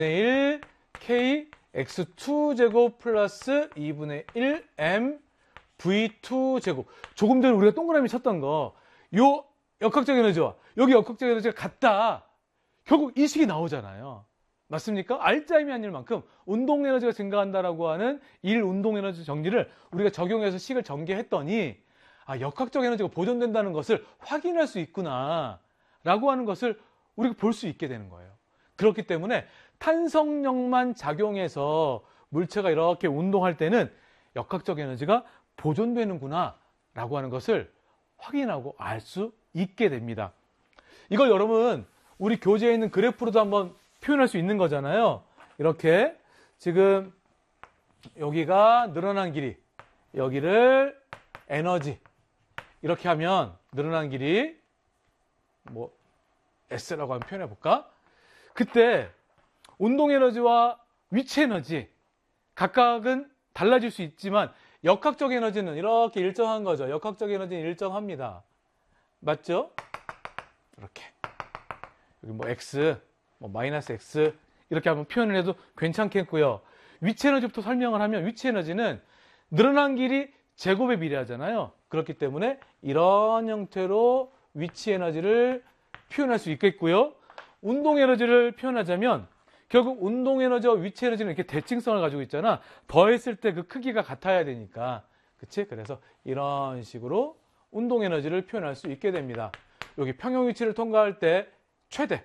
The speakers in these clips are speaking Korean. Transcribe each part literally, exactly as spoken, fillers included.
일 K 엑스 투 제곱 플러스 이분의 일 M 브이 투 제곱. 조금 전에 우리가 동그라미 쳤던 거, 요 역학적 에너지와 여기 역학적 에너지가 같다. 결국 이 식이 나오잖아요. 맞습니까? 알짜임이 아닐 만큼 운동 에너지가 증가한다라고 하는 일 운동 에너지 정리를 우리가 적용해서 식을 전개했더니, 아, 역학적 에너지가 보존된다는 것을 확인할 수 있구나 라고 하는 것을 우리가 볼 수 있게 되는 거예요. 그렇기 때문에 탄성력만 작용해서 물체가 이렇게 운동할 때는 역학적 에너지가 보존되는구나 라고 하는 것을 확인하고 알 수 있게 됩니다. 이걸 여러분 우리 교재에 있는 그래프로도 한번 표현할 수 있는 거잖아요. 이렇게 지금 여기가 늘어난 길이, 여기를 에너지, 이렇게 하면 늘어난 길이 뭐 S라고 한번 표현해 볼까? 그때 운동 에너지와 위치 에너지 각각은 달라질 수 있지만 역학적 에너지는 이렇게 일정한 거죠. 역학적 에너지는 일정합니다. 맞죠? 이렇게 여기 뭐 X, 뭐 마이너스 X 이렇게 한번 표현을 해도 괜찮겠고요. 위치 에너지부터 설명을 하면 위치 에너지는 늘어난 길이 제곱에 비례하잖아요. 그렇기 때문에 이런 형태로 위치 에너지를 표현할 수 있겠고요. 운동 에너지를 표현하자면 결국 운동 에너지와 위치 에너지는 이렇게 대칭성을 가지고 있잖아. 더했을 때 그 크기가 같아야 되니까. 그치? 그래서 이런 식으로 운동 에너지를 표현할 수 있게 됩니다. 여기 평형 위치를 통과할 때 최대.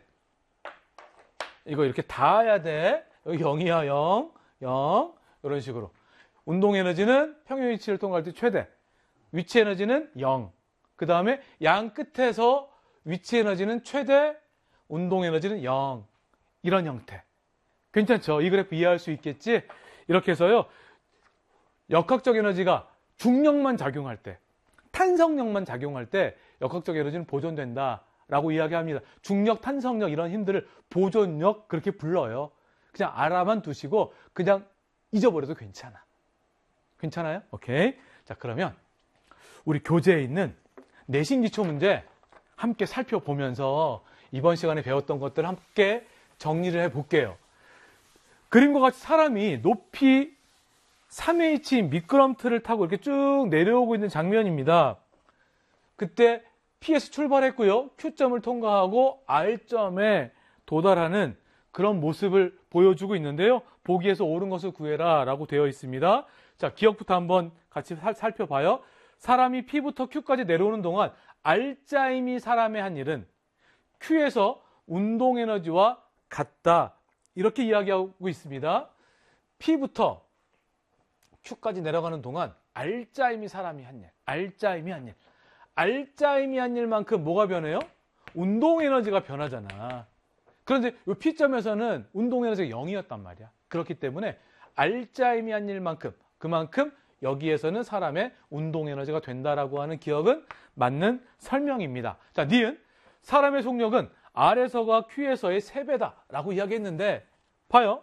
이거 이렇게 닿아야 돼. 여기 영이야, 영. 영. 이런 식으로. 운동 에너지는 평형 위치를 통과할 때 최대. 위치 에너지는 영. 그 다음에 양 끝에서 위치 에너지는 최대, 운동 에너지는 영. 이런 형태. 괜찮죠? 이 그래프 이해할 수 있겠지? 이렇게 해서요. 역학적 에너지가 중력만 작용할 때, 탄성력만 작용할 때 역학적 에너지는 보존된다 라고 이야기합니다. 중력, 탄성력 이런 힘들을 보존력 그렇게 불러요. 그냥 알아만 두시고 그냥 잊어버려도 괜찮아. 괜찮아요? 오케이. 자, 그러면 우리 교재에 있는 내신 기초 문제 함께 살펴보면서 이번 시간에 배웠던 것들을 함께 정리를 해볼게요. 그림과 같이 사람이 높이 삼 에이치인 미끄럼틀을 타고 이렇게 쭉 내려오고 있는 장면입니다. 그때 P에서 출발했고요. Q점을 통과하고 R점에 도달하는 그런 모습을 보여주고 있는데요. 보기에서 옳은 것을 구해라 라고 되어 있습니다. 자, 기억부터 한번 같이 살, 살펴봐요. 사람이 P부터 Q까지 내려오는 동안 R자임이 사람의 한 일은 Q에서 운동 에너지와 같다. 이렇게 이야기하고 있습니다. P부터 Q까지 내려가는 동안 R자임이 사람이 한 일. R자임이 한 일. R자임이 한 일만큼 뭐가 변해요? 운동 에너지가 변하잖아. 그런데 이 P점에서는 운동 에너지가 영이었단 말이야. 그렇기 때문에 R자임이 한 일만큼, 그만큼 여기에서는 사람의 운동 에너지가 된다라고 하는 기억은 맞는 설명입니다. 자, 니은 사람의 속력은 R에서가 Q에서의 세 배다라고 이야기했는데 봐요.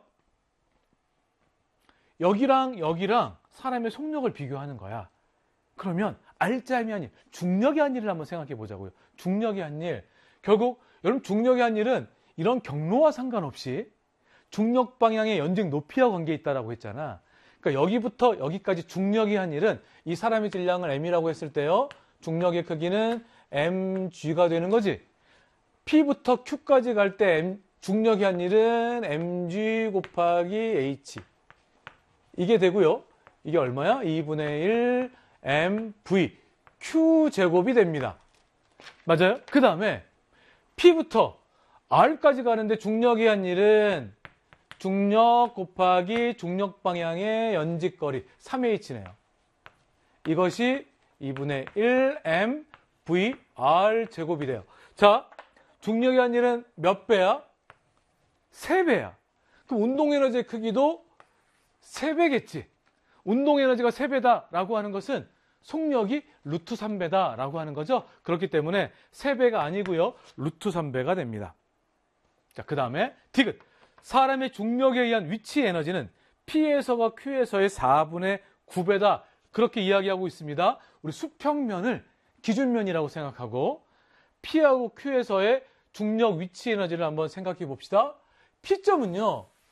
여기랑 여기랑 사람의 속력을 비교하는 거야. 그러면 R자임이 한 일, 중력의 한 일을 한번 생각해 보자고요. 중력의 한 일. 결국 여러분 중력의 한 일은 이런 경로와 상관없이 중력 방향의 연직 높이와 관계에 있다라고 했잖아. 그러니까 여기부터 여기까지 중력의 한 일은 이 사람의 질량을 M이라고 했을 때요. 중력의 크기는 엠지가 되는 거지. P부터 Q까지 갈 때 중력의 한 일은 엠지 곱하기 H. 이게 되고요. 이게 얼마야? 이분의 일 엠브이 Q제곱이 됩니다. 맞아요? 그 다음에 P부터 R까지 가는데 중력의 한 일은 중력 곱하기 중력 방향의 연직거리 삼 에이치네요. 이것이 이분의 일 엠브이 R제곱이 돼요. 자, 중력의 한 일은 몇 배야? 세 배야. 그럼 운동 에너지의 크기도 세 배겠지. 운동 에너지가 세 배다라고 하는 것은 속력이 루트 삼 배다라고 하는 거죠. 그렇기 때문에 세 배가 아니고요. 루트 삼 배가 됩니다. 자, 그 다음에 디귿. 사람의 중력에 의한 위치 에너지는 P에서가 Q에서의 사분의 구 배다. 그렇게 이야기하고 있습니다. 우리 수평면을 기준면이라고 생각하고 P하고 Q에서의 중력 위치 에너지를 한번 생각해 봅시다. P점은요.